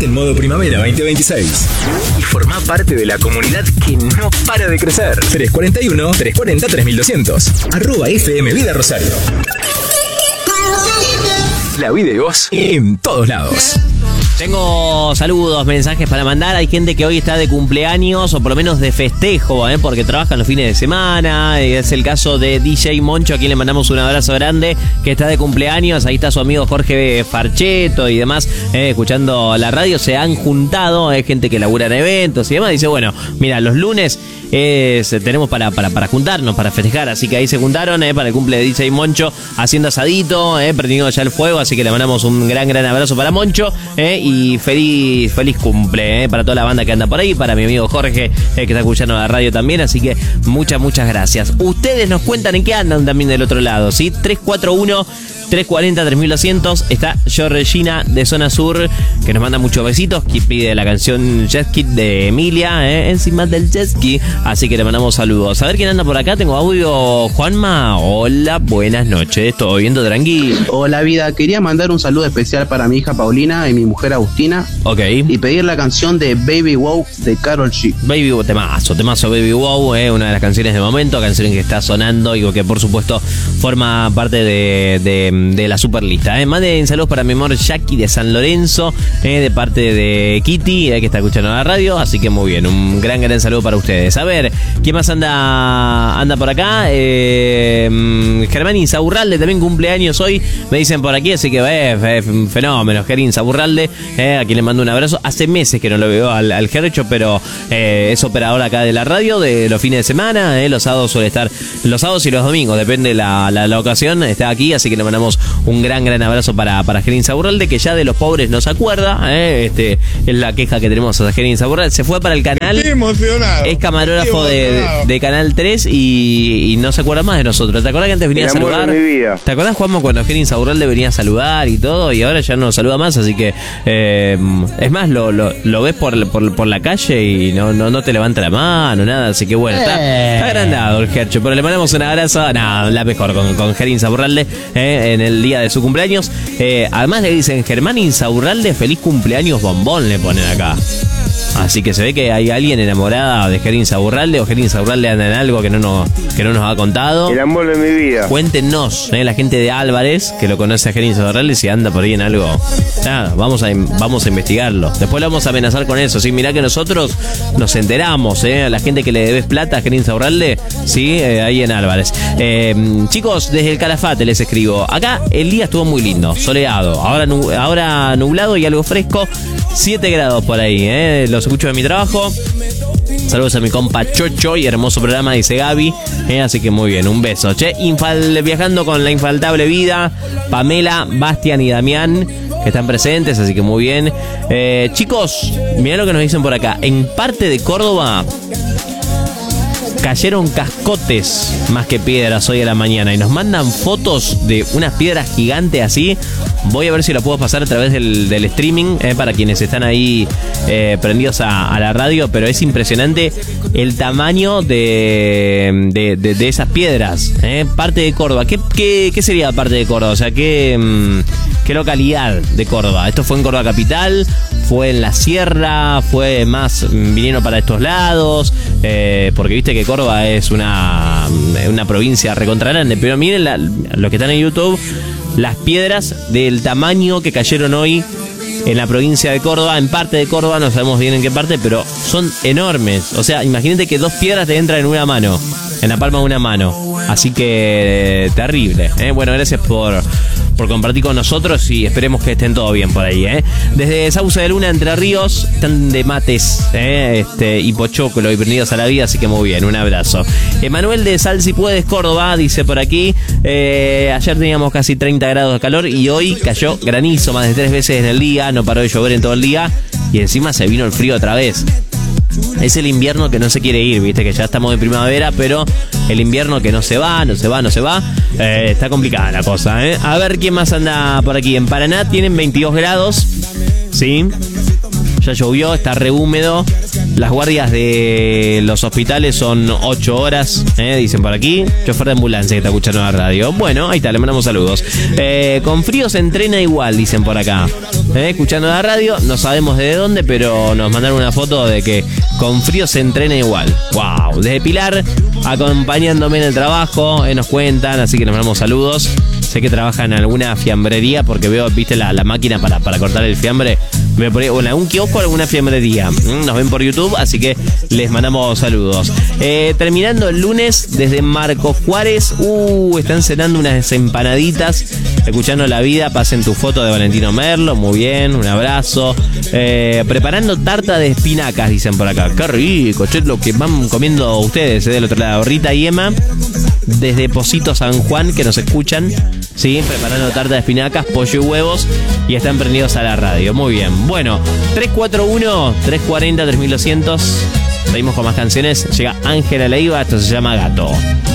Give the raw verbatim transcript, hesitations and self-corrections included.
Ponete en modo primavera veinte veintiséis y formá parte de la comunidad que no para de crecer. tres cuarenta y uno, tres cuarenta, tres mil doscientos. Arroba F M Vida Rosario. La vida y vos en todos lados. Tengo saludos, mensajes para mandar. Hay gente que hoy está de cumpleaños o por lo menos de festejo, ¿eh? Porque trabajan los fines de semana. Es el caso de D J Moncho, a quien le mandamos un abrazo grande, que está de cumpleaños. Ahí está su amigo Jorge Farcheto y demás, eh, escuchando la radio. Se han juntado, hay gente que labura en eventos y demás. Dice, bueno, mira, los lunes es, tenemos para, para, para juntarnos, para festejar. Así que ahí se juntaron eh, para el cumple de D J Moncho, haciendo asadito, eh, prendiendo ya el fuego. Así que le mandamos un gran, gran abrazo para Moncho. Eh, y feliz, feliz cumple eh, para toda la banda que anda por ahí, para mi amigo Jorge, eh, que está escuchando la radio también. Así que muchas, muchas gracias. Ustedes nos cuentan en qué andan también del otro lado, ¿sí? tres cuatro uno, tres cuarenta, tres mil doscientos. Está Georgina de Zona Sur, que nos manda muchos besitos, que pide la canción Jet Ski de Emilia, eh, encima del jet ski. Así que le mandamos saludos. A ver quién anda por acá. Tengo audio. Juanma, hola, buenas noches. Todo viendo tranquilo. Hola vida, quería mandar un saludo especial para mi hija Paulina y mi mujer Agustina. Ok. Y pedir la canción de Baby Wow de Karol G. Baby Wow, temazo, temazo Baby Wow, eh, una de las canciones de momento, canción que está sonando y que por supuesto forma parte de, de, de la superlista. Eh. Manden saludos para mi amor Jackie de San Lorenzo, eh, de parte de Kitty, eh, que está escuchando la radio. Así que muy bien, un gran, gran saludo para ustedes. A ver, ¿quién más anda anda por acá? Eh, Germán Insaurralde también cumpleaños hoy, me dicen por aquí, así que eh, eh, fenómeno, Germán Insaurralde, eh, a quien le mando un abrazo. Hace meses que no lo veo al, al Gercho, pero eh, es operador acá de la radio de los fines de semana, eh, los sábados suele estar, los sábados y los domingos, depende la, la, la ocasión, está aquí, así que le mandamos un gran, gran abrazo para, para Germán Insaurralde, que ya de los pobres no se acuerda, eh, este, es la queja que tenemos a Germán Insaurralde. Se fue para el canal, estoy emocionado, es camarógrafo estoy de, de, de Canal tres y, y no se acuerda más de nosotros. ¿Te acuerdas que antes venía a saludar? ¿Te acuerdas, Juanmo, cuando Germán Insaurralde venía a saludar y todo? Y ahora ya no nos saluda más, así que eh, es más, lo, lo, lo ves por, por, por la calle y no, no, no te levanta la mano, nada, así que bueno, está, está agrandado el Gercho, pero le mandamos un abrazo, nada, la mejor con, con Germán Insaurralde eh, en el día de su cumpleaños. Eh, además le dicen Germán Insaurralde, feliz cumpleaños bombón, le ponen acá. Así que se ve que hay alguien enamorada de Germán Insaurralde, o Germán Insaurralde anda en algo que no nos, que no nos ha contado. El amor de mi vida. Cuéntenos, eh, la gente de Álvarez, que lo conoce a Germán Insaurralde, si anda por ahí en algo. Nada, vamos a, vamos a investigarlo. Después lo vamos a amenazar con eso. Sí, mirá que nosotros nos enteramos, eh, a la gente que le debes plata a Germán Insaurralde, sí, eh, ahí en Álvarez. Eh, chicos, desde el Calafate les escribo. Acá el día estuvo muy lindo, soleado. Ahora, nu ahora nublado y algo fresco. siete grados por ahí, eh. Los escucho de mi trabajo. Saludos a mi compa Chocho y hermoso programa, dice Gaby, eh, así que muy bien, un beso. Che, infal, viajando con la infaltable vida, Pamela, Bastian y Damián, que están presentes, así que muy bien. Eh, chicos, mirá lo que nos dicen por acá. En parte de Córdoba cayeron cascotes más que piedras hoy a la mañana y nos mandan fotos de unas piedras gigantes así. Voy a ver si lo puedo pasar a través del, del streaming, eh, para quienes están ahí eh, prendidos a, a la radio, pero es impresionante el tamaño de, de, de, de esas piedras. Eh. Parte de Córdoba. ¿Qué, qué, qué sería parte de Córdoba? O sea, ¿qué, qué localidad de Córdoba? ¿Esto fue en Córdoba capital? ¿Fue en la sierra? ¿Fue más, vinieron para estos lados? Eh, porque viste que Córdoba es una, una provincia recontra grande, pero miren la, los que están en YouTube, las piedras del tamaño que cayeron hoy en la provincia de Córdoba, en parte de Córdoba, no sabemos bien en qué parte, pero son enormes. O sea, imagínate que dos piedras te entran en una mano, en la palma de una mano. Así que terrible, ¿eh? Bueno, gracias por, por compartir con nosotros y esperemos que estén todo bien por ahí, ¿eh? Desde Sauce de Luna, Entre Ríos, están de mates, ¿eh? este, y pochoclo y prendidos a la vida, así que muy bien, un abrazo. Emanuel de Sal Si Puedes, Córdoba, dice por aquí, eh, ayer teníamos casi treinta grados de calor y hoy cayó granizo más de tres veces en el día, no paró de llover en todo el día y encima se vino el frío otra vez. Es el invierno que no se quiere ir, viste que ya estamos en primavera, pero el invierno que no se va, no se va, no se va. Eh, está complicada la cosa, ¿eh? A ver quién más anda por aquí. En Paraná tienen veintidós grados, ¿sí? ya llovió, está re húmedo. Las guardias de los hospitales son ocho horas, eh, dicen por aquí. Chofer de ambulancia que está escuchando la radio. Bueno, ahí está, le mandamos saludos. Eh, con frío se entrena igual, dicen por acá. Eh, escuchando la radio, no sabemos de dónde, pero nos mandaron una foto de que con frío se entrena igual. Wow, desde Pilar, acompañándome en el trabajo, eh, nos cuentan, así que nos mandamos saludos. Sé que trabaja en alguna fiambrería porque veo, viste, la, la máquina para, para cortar el fiambre. Me ponía, bueno, algún kiosco o alguna fiambrería. Nos ven por YouTube, así que les mandamos saludos. Eh, terminando el lunes, desde Marcos Juárez, uh, están cenando unas empanaditas, escuchando la vida. Pasen tu foto de Valentino Merlo, muy bien, un abrazo. Eh, preparando tarta de espinacas, dicen por acá. Qué rico, che, lo que van comiendo ustedes, eh, del otro lado. Rita y Emma, desde Pocito San Juan, que nos escuchan. Sí, preparando tarta de espinacas, pollo y huevos, y están prendidos a la radio. Muy bien. Bueno, tres cuatro uno, tres cuarenta, tres mil doscientos. Seguimos con más canciones. Llega Ángela Leiva, esto se llama Gato.